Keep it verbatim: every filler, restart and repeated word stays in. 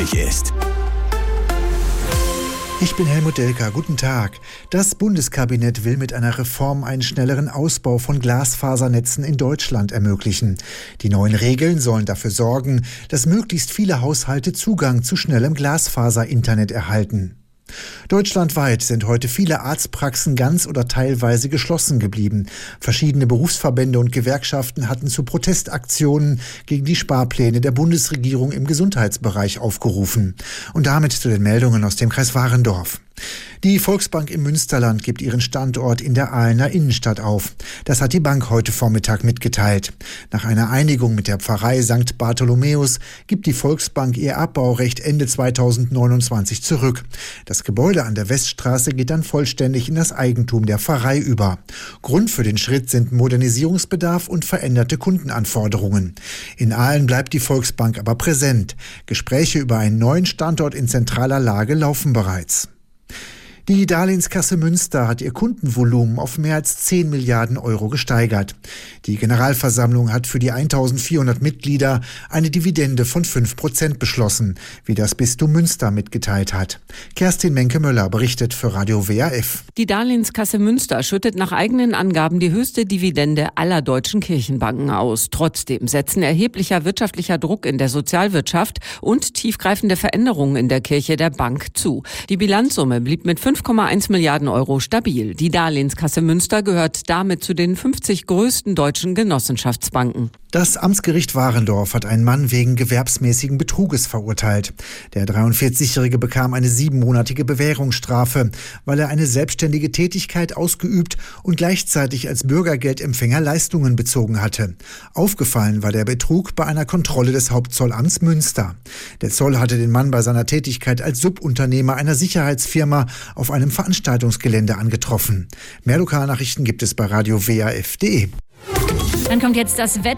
möglich ist. Ich bin Helmut Delker. Guten Tag. Das Bundeskabinett will mit einer Reform einen schnelleren Ausbau von Glasfasernetzen in Deutschland ermöglichen. Die neuen Regeln sollen dafür sorgen, dass möglichst viele Haushalte Zugang zu schnellem Glasfaser-Internet erhalten. Deutschlandweit sind heute viele Arztpraxen ganz oder teilweise geschlossen geblieben. Verschiedene Berufsverbände und Gewerkschaften hatten zu Protestaktionen gegen die Sparpläne der Bundesregierung im Gesundheitsbereich aufgerufen. Und damit zu den Meldungen aus dem Kreis Warendorf. Die Volksbank im Münsterland gibt ihren Standort in der Ahlener Innenstadt auf. Das hat die Bank heute Vormittag mitgeteilt. Nach einer Einigung mit der Pfarrei Sankt Bartholomäus gibt die Volksbank ihr Abbaurecht Ende zweitausendneunundzwanzig zurück. Das Gebäude an der Weststraße geht dann vollständig in das Eigentum der Pfarrei über. Grund für den Schritt sind Modernisierungsbedarf und veränderte Kundenanforderungen. In Ahlen bleibt die Volksbank aber präsent. Gespräche über einen neuen Standort in zentraler Lage laufen bereits. Die Darlehenskasse Münster hat ihr Kundenvolumen auf mehr als zehn Milliarden Euro gesteigert. Die Generalversammlung hat für die eintausendvierhundert Mitglieder eine Dividende von fünf Prozent beschlossen, wie das Bistum Münster mitgeteilt hat. Kerstin Menke-Möller berichtet für Radio W A F. Die Darlehenskasse Münster schüttet nach eigenen Angaben die höchste Dividende aller deutschen Kirchenbanken aus. Trotzdem setzen erheblicher wirtschaftlicher Druck in der Sozialwirtschaft und tiefgreifende Veränderungen in der Kirche der Bank zu. Die Bilanzsumme blieb mit fünf Komma eins Milliarden Euro stabil. Die Darlehenskasse Münster gehört damit zu den fünfzig größten deutschen Genossenschaftsbanken. Das Amtsgericht Warendorf hat einen Mann wegen gewerbsmäßigen Betruges verurteilt. Der dreiundvierzigjährige bekam eine siebenmonatige Bewährungsstrafe, weil er eine selbstständige Tätigkeit ausgeübt und gleichzeitig als Bürgergeldempfänger Leistungen bezogen hatte. Aufgefallen war der Betrug bei einer Kontrolle des Hauptzollamts Münster. Der Zoll hatte den Mann bei seiner Tätigkeit als Subunternehmer einer Sicherheitsfirma auf einem Veranstaltungsgelände angetroffen. Mehr Lokalnachrichten gibt es bei Radio W A F punkt de. Dann kommt jetzt das Wetter.